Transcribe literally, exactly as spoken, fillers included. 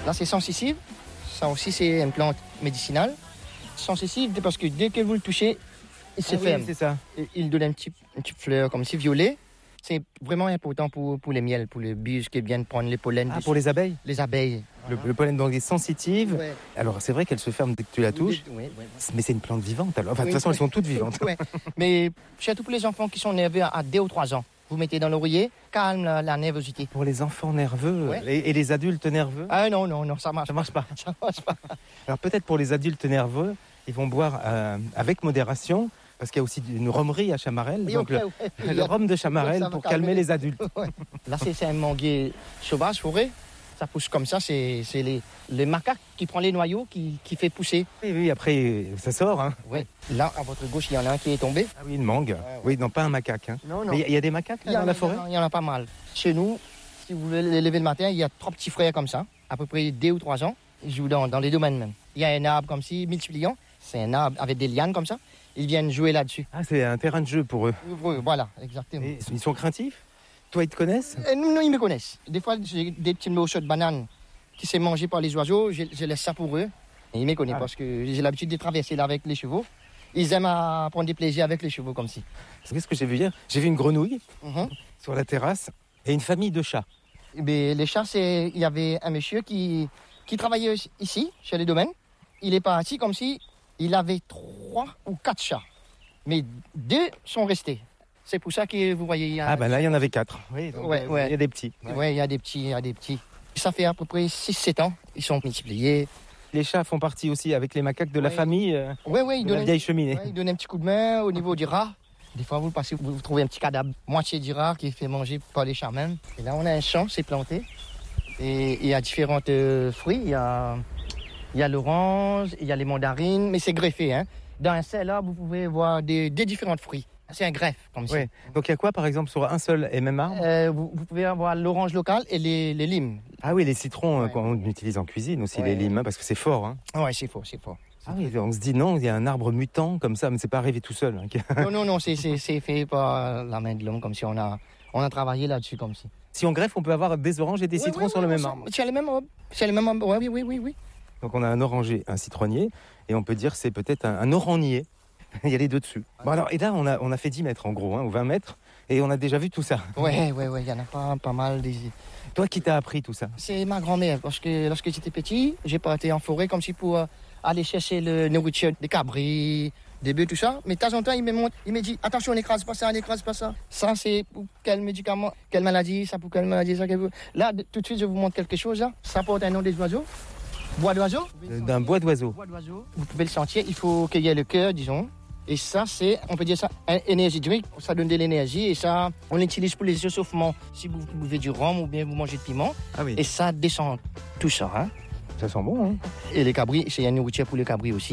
Là, c'est sensitive. Ça aussi, c'est une plante médicinale. Sensitive parce que dès que vous le touchez, il se Ah ferme. oui, c'est ça. Et il donne un petit, une petite fleur comme si violet. C'est vraiment important pour, pour les miels, pour les bus qui viennent prendre les pollens. Ah, pour les abeilles. Les abeilles. Le, le pollen donc est sensitive. Ouais. Alors c'est vrai qu'elle se ferme dès que tu la touches. Oui, oui, oui. Mais c'est une plante vivante alors. Enfin, de Oui, toute façon, oui. elles sont toutes vivantes. Ouais. Mais chez tous les enfants qui sont nerveux à deux ou trois ans, vous mettez dans l'oreiller, calme la, la nervosité. Pour les enfants nerveux Ouais. et, et les adultes nerveux, Ah non, non, non, ça marche ça marche pas. Ça marche pas. Alors peut-être pour les adultes nerveux, ils vont boire euh, avec modération. Parce qu'il y a aussi une romerie à Chamarel, Oui, donc ok, le, ouais. le rhum de Chamarel Ça va pour calmer calmer les- les adultes. Ouais. Là, c'est c'est un manguier sauvage, forêt. Ça pousse comme ça, c'est c'est les, les macaques qui prennent les noyaux, qui, qui fait pousser. Oui, oui, après ça sort. Hein. Ouais. Là, à votre gauche, il y en a un qui est tombé. Ah oui, une mangue. ouais. Oui, non, pas un macaque. Hein. Non, non. Mais il y, a des macaques là, Il y en dans a- la forêt. Il y en a pas mal. Chez nous, si vous voulez les lever le matin, il y a trois petits frères comme ça, à peu près deux ou trois ans. Ils jouent dans, dans les domaines même. Il y a un arbre comme ci, multipliant. C'est un arbre avec des lianes comme ça. Ils viennent jouer là-dessus. Ah, c'est un terrain de jeu pour eux. Voilà, exactement. Et ils sont craintifs. Toi, ils te connaissent. Et nous, nous, ils me connaissent. Des fois, j'ai des petits morceaux de banane qui sont mangés par les oiseaux. Je, je laisse ça pour eux. Et ils me connaissent Ah. parce que j'ai l'habitude de traverser là avec les chevaux. Ils aiment à prendre des plaisirs avec les chevaux comme ci. Qu'est-ce que j'ai vu hier? J'ai vu une grenouille Mhm. sur la terrasse et une famille de chats. Mais les chats, c'est... il y avait un monsieur qui, qui travaillait ici, chez les domaines. Il est parti comme si il avait trois ou quatre chats. Mais deux sont restés. C'est pour ça que vous voyez... Il y a... Ah, ben là, il y en avait quatre. Oui, donc, Ouais, euh, ouais. il y a des petits. Ouais, il y a des petits, il y a des petits. Ça fait à peu près six sept ans. Ils sont multipliés. Les chats font partie aussi avec les macaques de la Ouais. famille euh, Ouais, ouais, ils de la donnent, vieille cheminée. ouais, ils donnent un petit coup de main au niveau du rat. Des fois, vous passez, vous trouvez un petit cadavre, moitié du rat qui est fait manger par les chats même. Et là, on a un champ, c'est planté. Et il y a différents euh, fruits. Il y a, il y a l'orange, il y a les mandarines, mais c'est greffé. Hein. Dans un seul arbre, vous pouvez voir des, des différents fruits. C'est un greffe, comme ça. Ouais. Donc il y a quoi, par exemple, sur un seul et même arbre? Euh, vous, vous pouvez avoir l'orange local et les, les limes. Ah oui, les citrons euh, Ouais. qu'on utilise en cuisine aussi, Ouais. les limes, hein, parce que c'est fort. Hein. Ouais, c'est fort, c'est fort. Ah oui, on se dit non, il y a un arbre mutant comme ça, mais c'est pas arrivé tout seul. Hein. Non, non, non, c'est, c'est, c'est fait par la main de l'homme, comme si on a, on a travaillé là-dessus, comme si. Si on greffe, on peut avoir des oranges et des Ouais, citrons ouais, sur ouais, le même c'est- arbre. C'est le même arbre. C'est le même arbre, ouais, oui, oui, oui, oui. Donc on a un oranger, un citronnier, et on peut dire c'est peut-être un, un orannier. Il y a les deux dessus. Bon alors, et là, on a, on a fait dix mètres en gros, hein, ou vingt mètres, et on a déjà vu tout ça. Ouais, ouais, ouais, il y en a pas, pas mal. Des... Toi, qui t'as appris tout ça? C'est ma grand-mère, parce que lorsque j'étais petit, j'ai parti en forêt comme si pour euh, aller chercher le nourriture des cabris, des bœufs, tout ça. Mais de temps en temps, il me montre, il me dit, attention, n'écrase pas ça, n'écrase pas ça. Ça, c'est pour quel médicament, quelle maladie, ça pour quelle maladie, ça. Quelle... Là, de- tout de suite, je vous montre quelque chose, là. Ça porte un nom des oiseaux. Bois d'oiseau. Euh, D'un bois d'oiseau. Bois d'oiseau. Vous pouvez le sentir, il faut qu'il y ait le cœur, disons. Et ça, c'est, on peut dire ça, un énergie drink, ça donne de l'énergie. Et ça, on l'utilise pour les échauffements. Si vous buvez du rhum ou bien vous mangez de piment. Ah oui, Et ça descend tout ça. Hein. ça sent bon. Hein. Et les cabris, c'est une nourriture pour les cabris aussi.